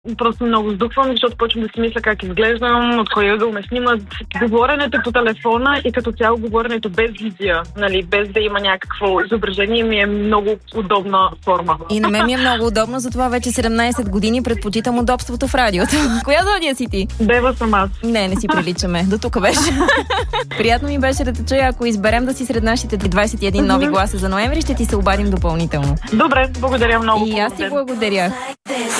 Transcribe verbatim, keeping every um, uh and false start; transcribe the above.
просто много сдухвам, защото почвам да си мисля как изглеждам, от кой ъгъл ме снимат. Говоренето по телефона и като цяло говоренето без визия, нали, без да има някакво изображение, ми е много удобна форма. И на мен ми е много удобно, затова вече седемнайсет години предпочитам удобството в радиото. Коя зодия си ти? Дева съм аз. Не, не си приличаме. До тук беше. Приятно ми беше да те чуя. Ако изберем да си сред нашите двайсет и един нови гласа за ноември, ще ти се обадим допълнително. Добре, благодаря много. И аз ти благодаря.